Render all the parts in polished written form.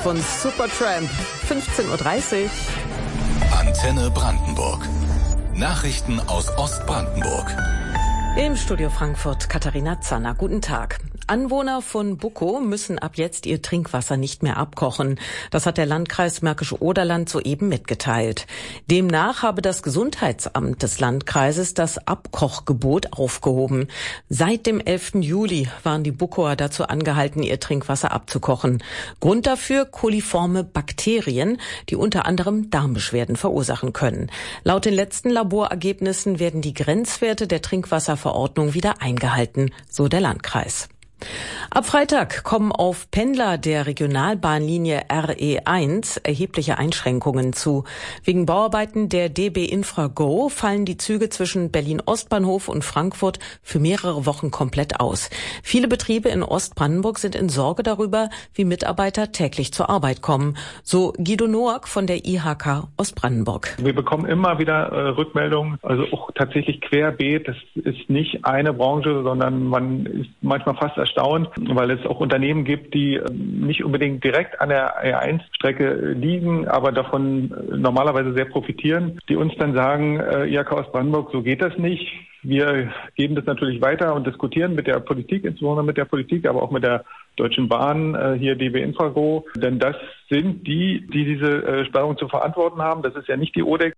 von Supertramp. 15:30 Uhr. Antenne Brandenburg. Nachrichten aus Ostbrandenburg. Im Studio Frankfurt Katharina Zanner. Guten Tag. Anwohner von Bukow müssen ab jetzt ihr Trinkwasser nicht mehr abkochen. Das hat der Landkreis Märkische Oderland soeben mitgeteilt. Demnach habe das Gesundheitsamt des Landkreises das Abkochgebot aufgehoben. Seit dem 11. Juli waren die Bukower dazu angehalten, ihr Trinkwasser abzukochen. Grund dafür koliforme Bakterien, die unter anderem Darmbeschwerden verursachen können. Laut den letzten Laborergebnissen werden die Grenzwerte der Trinkwasserverordnung wieder eingehalten, so der Landkreis. Ab Freitag kommen auf Pendler der Regionalbahnlinie RE1 erhebliche Einschränkungen zu. Wegen Bauarbeiten der DB Infra Go fallen die Züge zwischen Berlin-Ostbahnhof und Frankfurt für mehrere Wochen komplett aus. Viele Betriebe in Ostbrandenburg sind in Sorge darüber, wie Mitarbeiter täglich zur Arbeit kommen. So Guido Noack von der IHK Ostbrandenburg. Wir bekommen immer wieder Rückmeldungen, also auch tatsächlich querbeet. Das ist nicht eine Branche, sondern man ist manchmal fast erstaunt, weil es auch Unternehmen gibt, die nicht unbedingt direkt an der R1-Strecke liegen, aber davon normalerweise sehr profitieren, die uns dann sagen, IHK Ostbrandenburg, so geht das nicht. Wir geben das natürlich weiter und diskutieren mit der Politik, insbesondere mit der Politik, aber auch mit der Deutschen Bahn, hier DB Infrago, denn das sind die diese Sperrung zu verantworten haben. Das ist ja nicht die ODEC.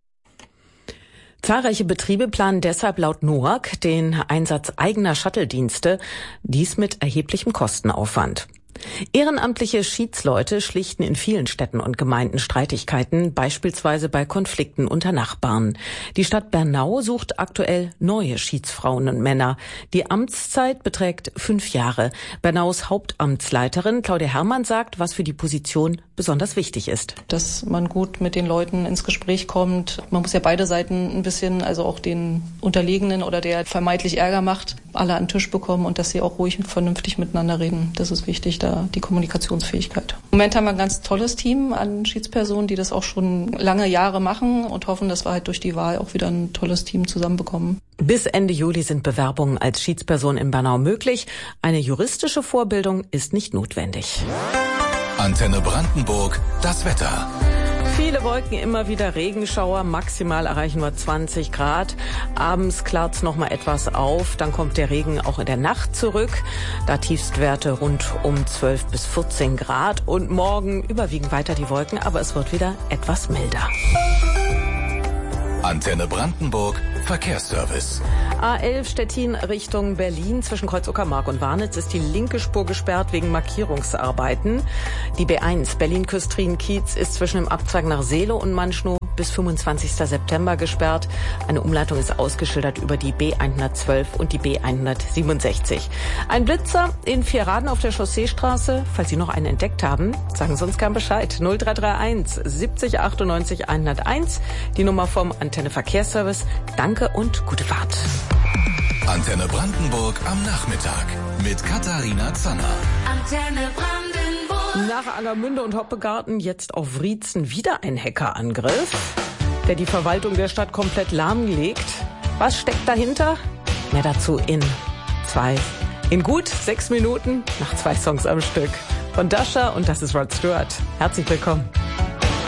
Zahlreiche Betriebe planen deshalb laut Noack den Einsatz eigener Shuttle-Dienste, dies mit erheblichem Kostenaufwand. Ehrenamtliche Schiedsleute schlichten in vielen Städten und Gemeinden Streitigkeiten, beispielsweise bei Konflikten unter Nachbarn. Die Stadt Bernau sucht aktuell neue Schiedsfrauen und Männer. Die Amtszeit beträgt 5 Jahre. Bernaus Hauptamtsleiterin Claudia Herrmann sagt, was für die Position besonders wichtig ist. Dass man gut mit den Leuten ins Gespräch kommt. Man muss ja beide Seiten ein bisschen, also auch den Unterlegenen oder der vermeintlich Ärger macht, alle an den Tisch bekommen und dass sie auch ruhig und vernünftig miteinander reden. Das ist wichtig, da die Kommunikationsfähigkeit. Im Moment haben wir ein ganz tolles Team an Schiedspersonen, die das auch schon lange Jahre machen und hoffen, dass wir halt durch die Wahl auch wieder ein tolles Team zusammenbekommen. Bis Ende Juli sind Bewerbungen als Schiedsperson in Bernau möglich. Eine juristische Vorbildung ist nicht notwendig. Antenne Brandenburg, das Wetter. Viele Wolken, immer wieder Regenschauer, maximal erreichen wir 20 Grad. Abends klart's noch mal etwas auf, dann kommt der Regen auch in der Nacht zurück. Da Tiefstwerte rund um 12 bis 14 Grad und morgen überwiegen weiter die Wolken, aber es wird wieder etwas milder. Antenne Brandenburg, Verkehrsservice. A11 Stettin Richtung Berlin. Zwischen Kreuz Uckermark und Warnitz ist die linke Spur gesperrt wegen Markierungsarbeiten. Die B1 Berlin-Küstrin-Kiez ist zwischen dem Abzweig nach Seelow und Manschnow bis 25. September gesperrt. Eine Umleitung ist ausgeschildert über die B112 und die B167. Ein Blitzer in Vierraden auf der Chausseestraße. Falls Sie noch einen entdeckt haben, sagen Sie uns gern Bescheid. 0331 70 98 101. Die Nummer vom Antenne Verkehrsservice. Danke und gute Fahrt. Antenne Brandenburg am Nachmittag mit Katharina Zanner. Antenne Brandenburg. Nach Angermünde und Hoppegarten jetzt auf Wriezen wieder ein Hackerangriff, der die Verwaltung der Stadt komplett lahmlegt. Was steckt dahinter? Mehr dazu in gut 6 Minuten nach 2 Songs am Stück. Von Dasha und das ist Rod Stewart. Herzlich willkommen.